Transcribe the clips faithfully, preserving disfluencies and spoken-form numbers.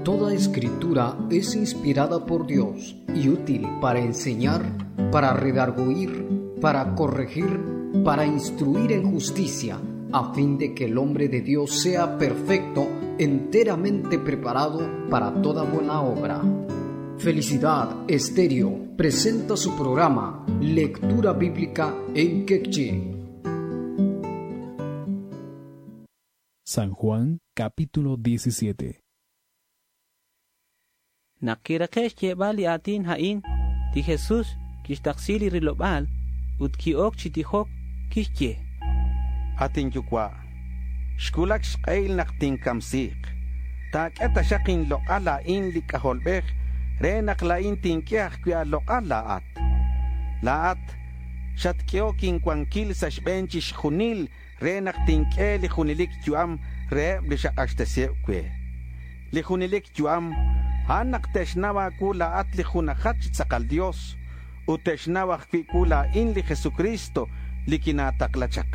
Toda escritura es inspirada por Dios y útil para enseñar, para redarguir, para corregir, para instruir en justicia, a fin de que el hombre de Dios sea perfecto, enteramente preparado para toda buena obra. Felicidad Estéreo presenta su programa Lectura Bíblica en Quechua. San Juan, capítulo diecisiete. Nakirakesh bali atin hain ti Jesus kishtaksili rilobal ut kiok chitihok kishye. Atin yukwa shkulak shqail naktin kamsik tak eta shakin loqala in likaholbek renak la in tinkiah kuya loqala at laat shatkiokin kwankil sashbenchi shkhunil renak tinkeli khunilik yuam re blishaqashtese kwe likhunilik yuam Anak teshnaba kula atli junajat tzakal Dios, u teshnaba kula in li Jesucristo likinataklachak.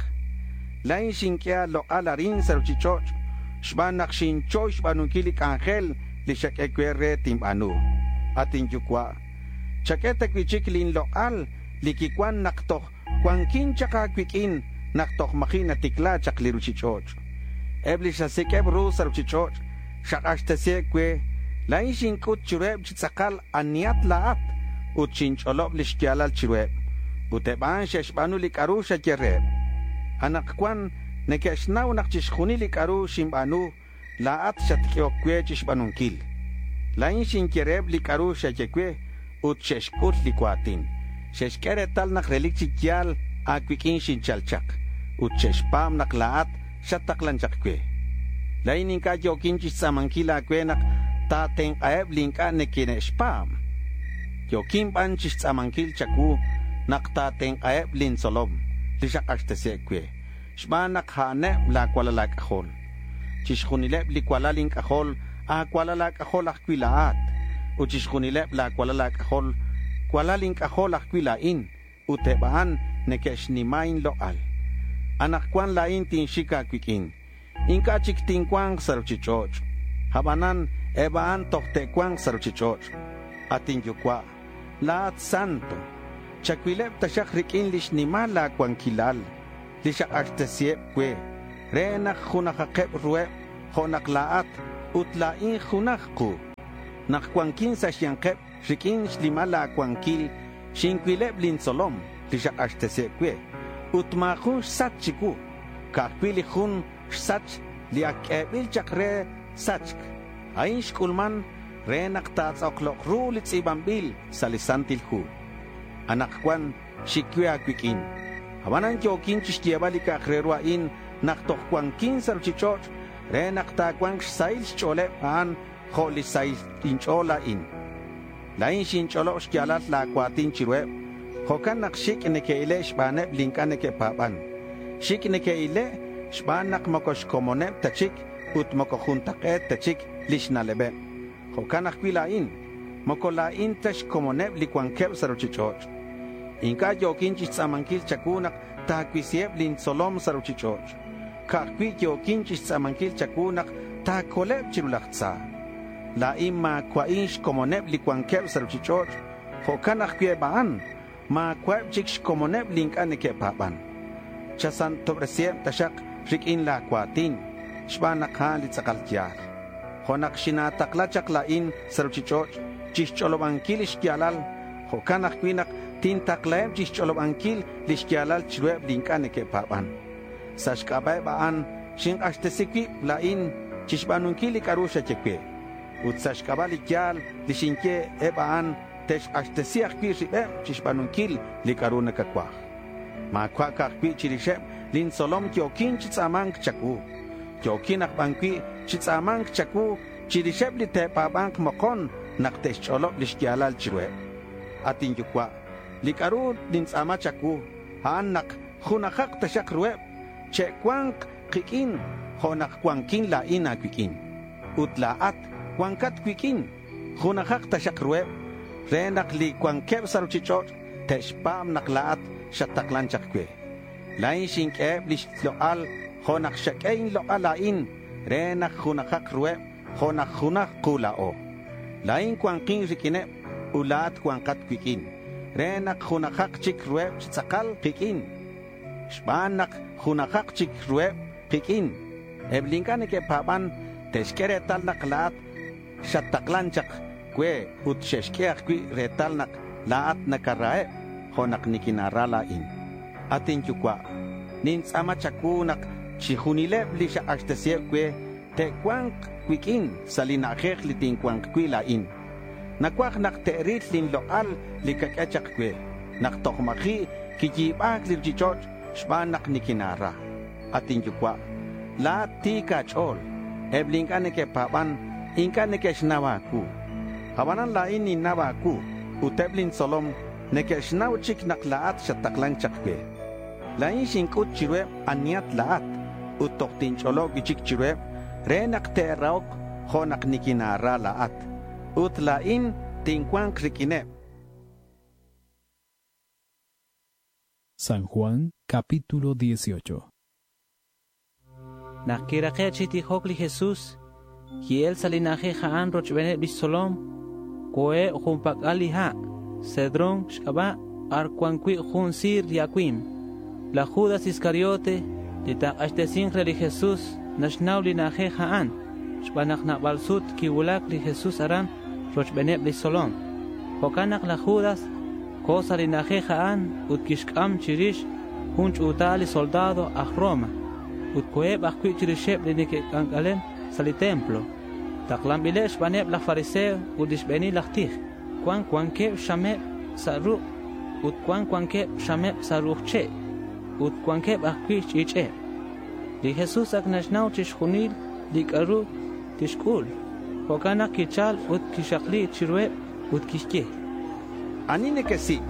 La in shinkia lo alarin saruchichoch, shbanak shincho shbanunkilik angel li shakekwerre timbanu. Atin yukwa. Chaketa kwichiklin lo al likikwan naktoh, kwan kinchaka kwikin naktoh makina tikla chakliruchichoch. Ebli shasikeb ru saruchichoch, shakashtese kwe. La inshin kut chireb chitzakal aniat laat ut chincholob lishkialal chireb uteban sheshbanu likarusha chereb anakwan nekeshnaw nakchishkhuni likaru shimbanu laat shatkiokwe chishbanunkil la inshin chereb likarusha chekwe ut sheshkut likwatin sheshkere tal nakrelik chikyal akwikin shinchalchak ut sheshpam naklaat shataklanchakwe la ininka yokin chisamankila kwenak taten aeb linka nekine spam yo kim panchis tsamankil chaku naktaten aeb lin solom lishakaste sekwe shbanak hane la kwalalak ahol chishkhunileb li kwalalink ahol a kwalalak ahol akwilaat u chishkhunileb la kwalalak ahol kwalalink ahol akwilain utebaan nekeshnimain loal anakwan lain tin shika kwikin inka chiktinkwang sarchichoch habanan Ebaan tohtekwan saruchichoch atin yukwa laat santo chakwileb tashak rikin lish nimala kwan kilal lisha artesiep kwe renak hunakakep rueb honak laat utlain hunakku nak kwan kinsa shiankep rikin shlimala kwan kil shinkwileb lin solom lisha artesiep kwe utmahun satchiku kakwili hun sach liakebil chakre sachk Ain shkulman renak tats oklok rulits ibambil salisantil hu. Anak kwan shikya kwikin. Habanan jokin chishtiabalik akrerwa in naktok kwan kin sarchichoch renak ta kwan sail chole an holi sail inchola in. Lain shincholo shkialat la kwatin chirwe. Hokan nak shik nekeile shbane blinkan neke papan. Shik nekeile shbanak makosh komonep tachik ut makohuntaket tachik lishna lebe. Hokan akwilain, mokolain tash komoneb likwankeb saruchichoch. Inka yokin chitzamankil chakunak takwisieb lin solom saruchichoch. Kakwi yokin chitzamankil chakunak takoleb chirulakza. La imma kwainsh komoneb likwankeb saruchichoch. Hokan akwiebaan, ma kweb chiksh komoneb linkaneke papan. Chasan tobresieb tashak rikin la kwatin, shbanak ha litzakaltiar. Honak shinataklachak lain saruchichoch chicholobankil ishkialal hokanak kwinak tintaklaeb chicholobankil lishkialal chrueb linkaneke papan sashkabay baan shin ashtesikwi lain chishbanunkil ikarusha chekwe ut sashkabal ikyal lishinke ebaan tesh ashtesiak kwi ribe chishbanunkil likaruna kakwah makwakak kwi chirisheb lin solom kyokin chitzamank chaku Yokin akbankwi chitzamank chaku chirisheb li tepabank mokon nakteshcholop lishkialal chirwe. Atin yukwa likaru dintzama chaku haanak hunakak tashak rueb che kwank kikin honak kwankin la ina kwikin. Utlaat kwankat kwikin hunakak tashak rueb renak li kwankeb saruchichot teshpam naklaat shataklan chakwe. Lain shinkeb lishloal honak shakain lo alain renak hunakak rueb Jonak junak kula o. Lain kwan king rikine ulat kwan kat kwikin. Renak junakak chik rueb chitzakal pikin. Shbanak junakak chik rueb pikin. Eblinkan ke papan teskere talnak laat shataklanchak kwe ut sheshkeak kwi retalnak laat nakarae honak nikinarala in. Atin chukwa nin sama chakunak chihunile blisha akhtesie kwe te kwank kwikin salinakek litin kwank kwila in. Nakwak nak terit lin lokal likakachak kwe nak tokmaki kijibak lirjichot shbanak nikinara. Atin chukwa la tika chol eblinkan ke papan inkan ke shnawaku. Habanan lain ni nawaku uteblin solom neke shnaw chik nak laat shataklang chakwe. Lain shinkut chirwe aniat laat utoktin cholog chik chirwe renak te raok honak nikinara laat. Ut lain tinkwang krikine. San Juan capítulo dieciocho. Nakirake chiti hokli Jesús, kiel salinaje haan rochbene bisolom, koe humpak aliha, cedron shaba, arquanqui hunsir yaquim. La Judas Iscariote, lita ashtesin li Jesús, nashnau linaje haan, shbanak na balsut kiwulak li Jesús aran, rochbene bisolom. Hokanak la Judas, ko salinaje haan, utkishkam chirish, hunch utali soldado a Roma. Utkoeb akwi chirisheb linike kankalen sali templo. Taklam bilesh baneb la fariseo udishbeni lachtich. Kwan kwankeb shameb saru. Ut kwan kwankeb shameb saruche. Ut kwankeb akwi chiche. Li Jesus aknashnau chishkunil likaru tishkul. Hokana kichal ut kishakli chirweb ut kishke. Anine kesik.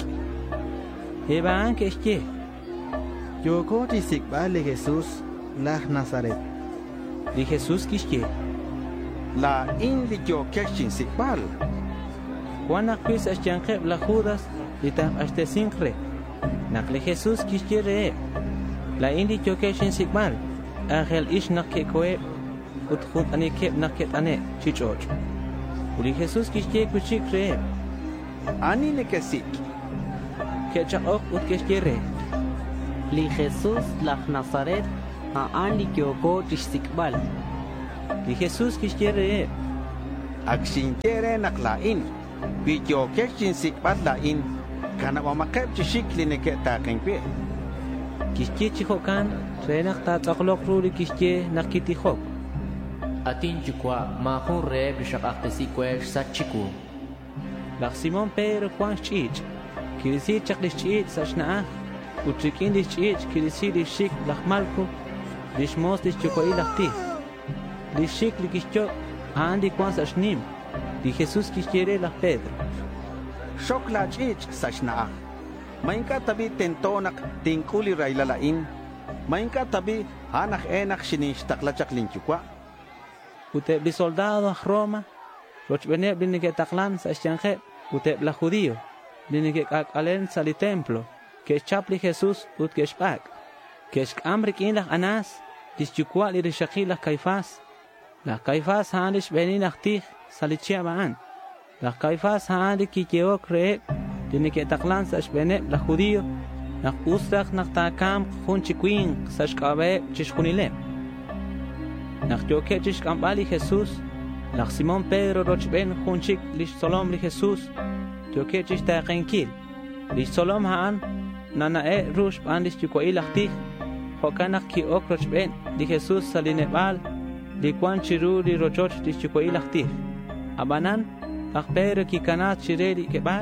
Eba anke shke. Yoko tisik bale Jesus. La Nazaret. Li Jesús kishke. La in li yo keshin sikbal. Juan akwis ashyanqeb la Judas li tam ashtesinkre. Nak li Jesús kishke re. La in li yo keshin sikbal. Angel ish nak ke koe ut khut anikeb nak ket ane chichoch. Li Jesús kishke kuchik re. Ani ne kesik. Kechak ok ut kishke re. Li Jesús la Nazaret. Aan li kyoko tishsikbal. Li Jesús kishkere. Akshinkere naklain. Wi yo keshin sikbal lain. Kana wamakeb chishikli neke takenkwe. Kishke chihokan. Renak tatsaklok ruli kishke nakitihok. Atin chukwa mahun re bishakaktesi sachiku. Lak Simon Pedro Juan chich. Kirisi chaklish chich sashnaah. Utrikin lish chich kirisi lish shik lahmalku. Lishmos lish chukoi lachtih. Lishik likishchok andi kwan sashnim. Li Jesús kishkere la Pedro. Shok la chich sashnaah. Mainka tabi tentonak tinkuli railalain. Mainka tabi anak enak shinishtaqlachak linchukwa. Uteb li soldado a Roma. Rochbeneb linike taklan sa shyanjeb. Uteb la judío. Linike kakalen sali templo. Que chapli Jesús ut keshpak. Keshk amrik in lach anas. Dischukwa li rishaki lach Caifás. Lach Caifás haandish beni lachtich salichia baan. Lach Caifás haandik kikeok reek. Linike taklan sa shbeneb la judío. Lach ustak nach takam khun chikwin sa shkabe chishkunilem. Nach yoke chishkambali Jesús. Lach Simón Pedro rochben khun chik lish solom li Jesús. Yoke chishtakenkil. Lish solom haan. Nana e rush bandis chukoi lachtich. Hokanak ki okroch ben di Jesús salinebal. Di kwan chiru di rochoch di chukoi lachtich. Abanan akpere ki kanat chireli kebal.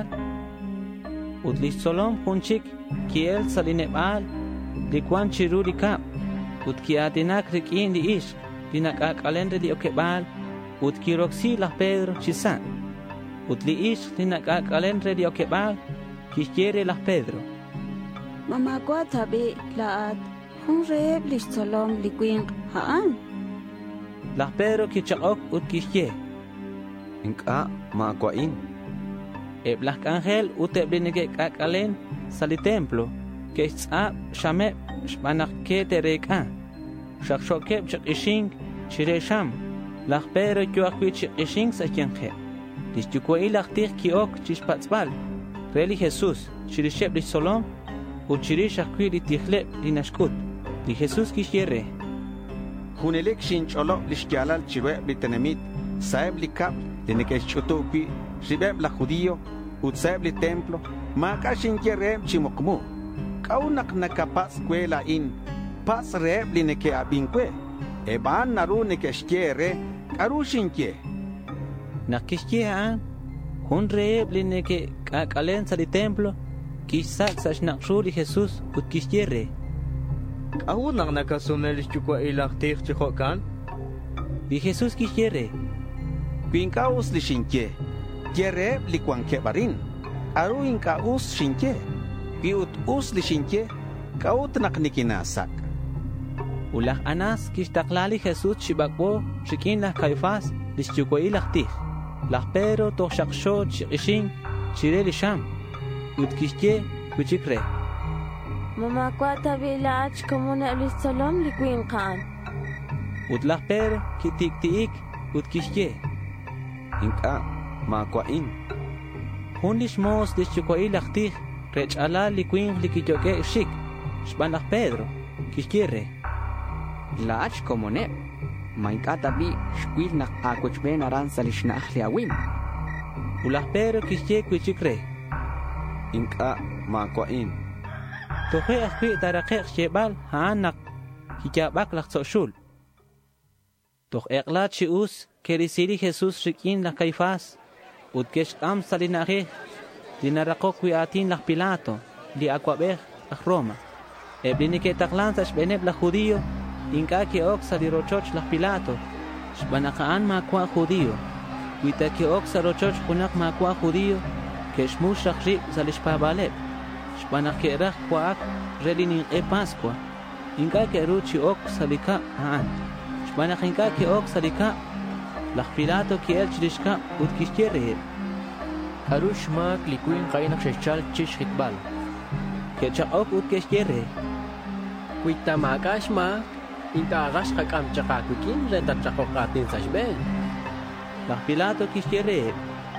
Ut lish solom hunchik ki el salinebal. Di kwan chiru di kap. Ut ki atinak rikin di ish. Di nakak alende di okebal. Ut ki roksi lah Pedro chisan. Ut li ish di nakak alende di okebal. Kishkere lah Pedro. Mama kwa tabi laat hun reeb lish solom likwing haan. Lah Pedro kichakok ut kishke. Inka ma kwa in. Eblak angel uteb linike kakalen sali templo. Kechtsa shame shbanak ke tereka. Shakshokeb chak ishing chire sham. Lach Pedro yo akwich ishing sa kienje. Dischukwa ilach tich kiok chishpatzbal. Reli Jesús, chirishep li solom, u chirish akwi li tichlep li nashkut. Li Jesús kishierre. Hunelek shincholo lishkialal chirwe li tenemit, saeb li kap, li nekeschutupi, shibeb la judío, u saeb li templo, ma kashinkierre chimokmu. Kaunak nakapas kwela in, pas reeb li neke abinkwe, eban naru nekeshkiere, karu shinkye. Nakishkie hun reeb li neke kakalen sa li templo, kishsak sa shnakshuli Jesús ut kishkierre. Aún nak nakasumel chukwa ilak tich chihokan? Li Jesús kishkierre. Quincaus li shinkye, kierre li quanke barin, aru incaus shinkye, quiut us li shinkye, kaut naknikinasak. Ulah anas kishtaklali Jesús shibakbo, shikin lah Caifás, lis chukwa ilak tich. Lah Pedro to shaksho chishin, chire li sham, ut kishkye kuchikre. Mama kwata bilach komuna lisolom liquin kan. Ut lah Pedro kitik tiik ut kishkye. Inka makwain. Hun lishmos lis chukwa ilak tich, rech ala liquin likiyoke shik, shban lah Pedro, kishkierre. Laach komune. Mainkata bi shkwil nak akuchben aran salishnah liawim. Ulah Pedro kishkye kuchikre. Inka makwain. Tohe akwi tarakek shebal haanak hikabak lak soshul. Toch eklat shius kerisili Jesús shikin la Caifás. Ut keshkam salinahe dinarakok wi atin lak Pilato di akwabeh ak Roma. Eblinike taklan sa shbeneb la judío. Inka ke ok sa di rochoch lak Pilato. Shbanakaan makwa judío. Wita ke ok sa rochoch kunak makwa judío. Keshmush shakrib sa lishpabaleb. Shbanak ke rak kwaak relinin e Pascua. Inka ke ruchi ok salika haan. Shbanak inka ke ok salika. Lak Pilato ke el chidishka ut kishkierre. Arush mak likuin kainak shechal chish hitbal. Ke chak ok ut kishkierre. Wita makash ma. Inka agash kakam chakakukin retat chakokatin sa shbel. Lak Pilato kishkierre.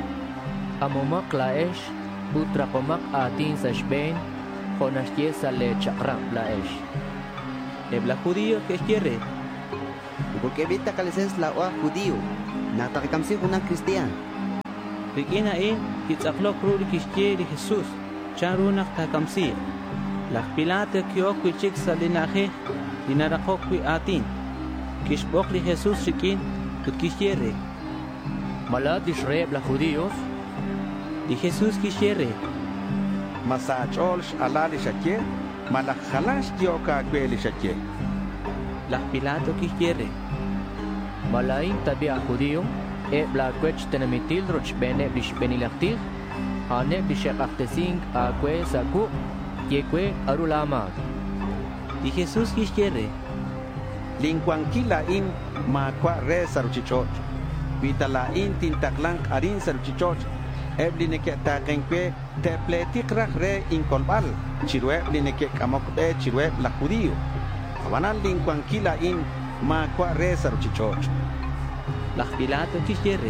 Amomak laesh. Utrakomak atin sa shben, konashye sa le chakram laesh. Ebla judío kishkierre. Porque vita kaleses la oa judío, natakikamsi hunan cristian. Rikina in, kitzaklok ruli kishkye li Jesús, charunak takamsi. Lak Pilato kiok wichik sa linaje, dinarakok wi atin. Kishbok li Jesús shikin, ut kishkierre. Malat ishreb la judíos, Di Jesús kishierre. Masachol alali shakye, malakhalash yoka kweli shakye. Lah Pilato kishierre. Malain tabi a judío, e bla kwech tenemitil roch bene bish benilaktir, ane bishek achtesing a kwe saku, ye kwe arulamad. Di Jesús kishierre. Lingwankila in makwa re saruchichoch. Vitala in tintaklang arin saruchichoch. Ebline ke ta kenkwe te pletik rak re inkolbal chirwe bline ke kamokbe chirwe la judío abanan lingwankila in ma kwa re saruchichoch la Pilato kishierre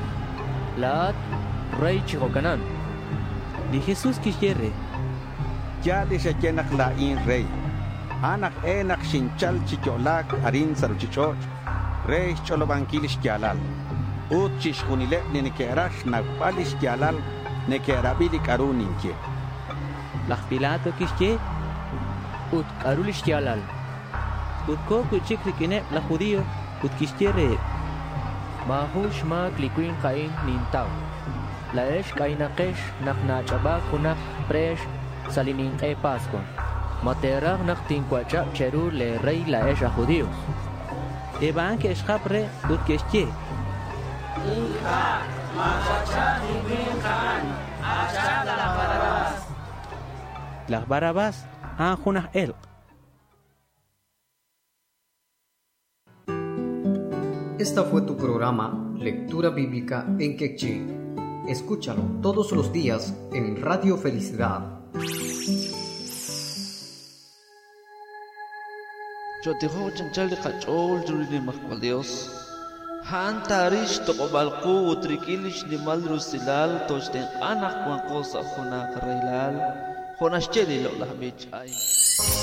lat rey chihokanan di Jesús kishierre ya le shekenak la in rey anak enak shinchal chikyolak arin saruchichoch rey cholobankilish kyalal Uchish kunile ni nekerash na palish kyalal nekerabili karuninke. La Pilato kishke ut karulish kyalal. Ut ko kuchik rikine la judío ut kishkere. Mahush ma klikuin kain nintaw. La esh kainakesh nak nachaba kunak presh salinin e Pascua. Materag nak tinkwacha cheru le rey la esh a judíos. Eban ke shapre ut kishke. Inka, machacha libin kan, achada la Barabás. Las Barabás, anjunas el. Esta fue tu programa Lectura Bíblica en Quechí. Escúchalo todos los días en Radio Felicidad. Yo te digo, chanchal de cachol, yo le digo, Dios. Hantarish toqobalqu utrikilish limal rusilal tochten anak kwan qosa khuna qarailal khonash cheli lo lahmich ay